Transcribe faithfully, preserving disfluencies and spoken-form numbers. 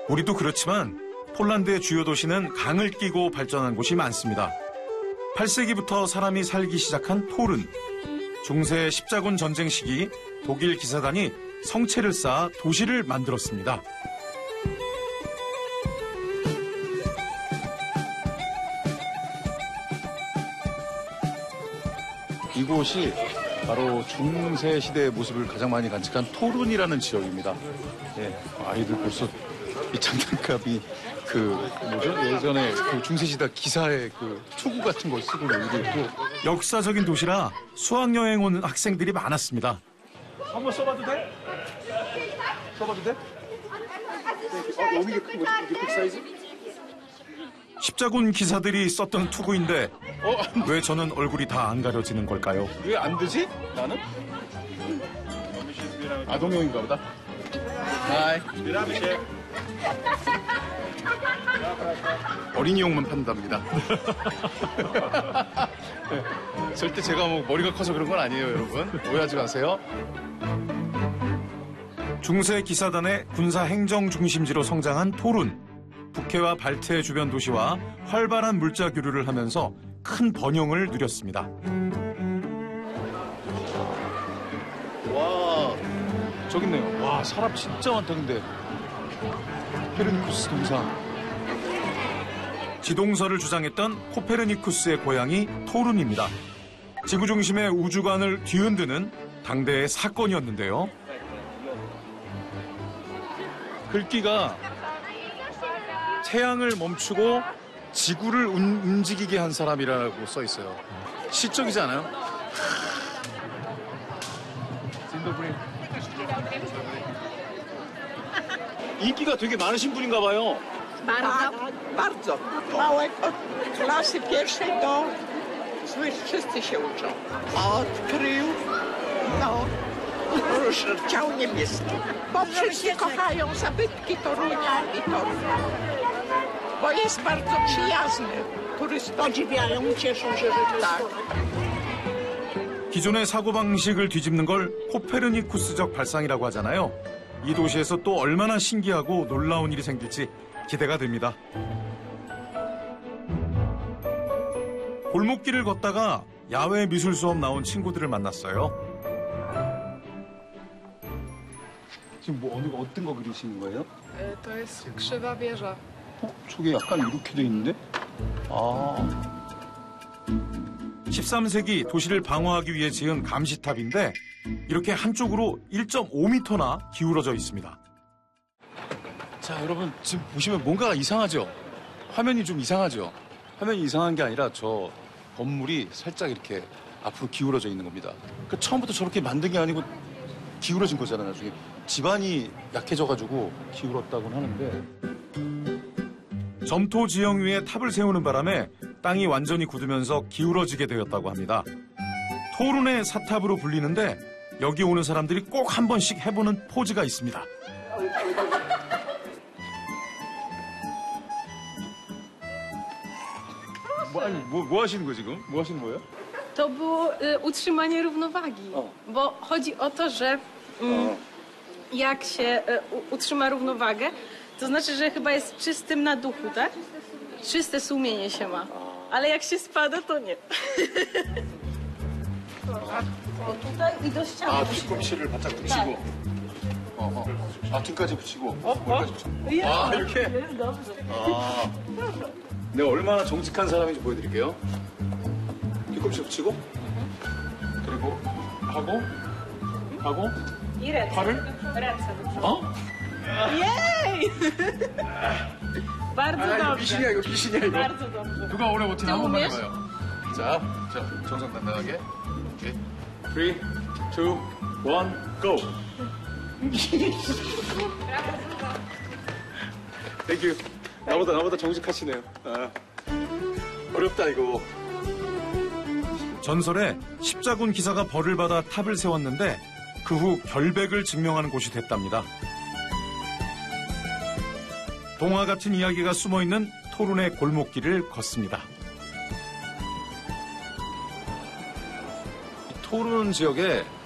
우리도 그렇지만 폴란드의 주요 도시는 강을 끼고 발전한 곳이 많습니다. 팔 세기부터 사람이 살기 시작한 토른. 중세 십자군 전쟁 시기 독일 기사단이 성체를 쌓아 도시를 만들었습니다. 이곳이 바로 중세 시대의 모습을 가장 많이 간직한 토룬이라는 지역입니다. 예, 아이들 벌써 이 장난감이 그 뭐죠? 예전에 그 중세 시대 기사의 그 투구 같은 걸 쓰고 놀고 있고. 역사적인 도시라 수학여행 온 학생들이 많았습니다. 한번 써봐도 돼? 써봐도 돼? 어, 너무 이게 큰 거지? 이게 빅 사이즈? 십자군 기사들이 썼던 투구인데 어? 왜 저는 얼굴이 다 안 가려지는 걸까요? 왜 안 되지? 나는? 아동용인가 보다. 하이. 어린이용만 판답니다. 네, 절대 제가 뭐 머리가 커서 그런 건 아니에요, 여러분. 오해하지 마세요. 중세 기사단의 군사 행정 중심지로 성장한 토룬. 북해와 발트해 주변 도시와 활발한 물자 교류를 하면서 큰 번영을 누렸습니다. 와, 저기 있네요. 와, 사람 진짜 많다, 근데. 코페르니쿠스 동상. 지동설을 주장했던 코페르니쿠스의 고향이 토룬입니다. 지구 중심의 우주관을 뒤흔드는 당대의 사건이었는데요. 글귀가 태양을 멈추고 지구를 운, 움직이게 한 사람이라고 써 있어요. 시적이지 않아요? 인기가 되게 많으신 분인가 봐요. Bardzo. Bardzo. Małe od klasy pierwszej do wszyscy się uczą. Odkrył, no, rozdział niebieski. Bo wszyscy kochają zabytki Torunia i Toruń. Bo jest bardzo przyjazny. Turystom podziwiają, cieszą się, że tak. 기존의 사고방식을 뒤집는 걸 코페르니쿠스적 발상이라고 하잖아요. 이 도시에서 또 얼마나 신기하고 놀라운 일이 생길지 기대가 됩니다. 골목길을 걷다가 야외 미술 수업 나온 친구들을 만났어요. 지금 뭐 어느 어떤 거 그리시는 거예요? To jest krzywa wieża. 어, 저게 약간 이렇게 돼 있는데? 아. 십삼 세기 도시를 방어하기 위해 지은 감시탑인데 이렇게 한쪽으로 일 점 오 미터나 기울어져 있습니다. 자, 여러분 지금 보시면 뭔가 이상하죠? 화면이 좀 이상하죠? 화면이 이상한 게 아니라 저 건물이 살짝 이렇게 앞으로 기울어져 있는 겁니다. 그러니까 처음부터 저렇게 만든 게 아니고 기울어진 거잖아요, 나중에. 집안이 약해져가지고 기울었다고는 하는데. 점토 지형 위에 탑을 세우는 바람에 땅이 완전히 굳으면서 기울어지게 되었다고 합니다. 토룬의 사탑으로 불리는데 여기 오는 사람들이 꼭 한 번씩 해보는 포즈가 있습니다. 뭐, 아니, 뭐, 뭐 하시는 거예요, 지금? 뭐 하시는 거예요? To było y, utrzymanie równowagi, O. bo chodzi o to, że mm, jak się y, u- utrzyma równowagę, to znaczy, że chyba jest czystym na duchu, tak? Czyste sumienie się ma, ale jak się spada, to nie. O, tutaj i do ściany. 아, musi być. 뒤꿈치를 바짝 붙이고. 어, 어. 아, 등까지 붙이고. 어? 머리까지 붙이고. Jest, 아, 이렇게? jest dobrze. 아. 내가 얼마나 정직한 사람인지 보여드릴게요. 뒤꿈치 붙이고. 그리고 하고. 하고. I ręce. 팔을? Ręce do przodu. 어? Jej! Bardzo 아, 이거 dobrze. 미신이야, 이거 미신이야, 이거. Bardzo dobrze. 누가 오래 버티나 한 번만 umiesz? 해봐요. 자, 자, 정성단단하게. 오케이. three, two, one, go. 땡큐. 나보다, 나보다 정직하시네요. 아. 어렵다, 이거. 전설에 십자군 기사가 벌을 받아 탑을 세웠는데 그 후 결백을 증명하는 곳이 됐답니다. 동화 같은 이야기가 숨어있는 토룬의 골목길을 걷습니다. 토룬 지역에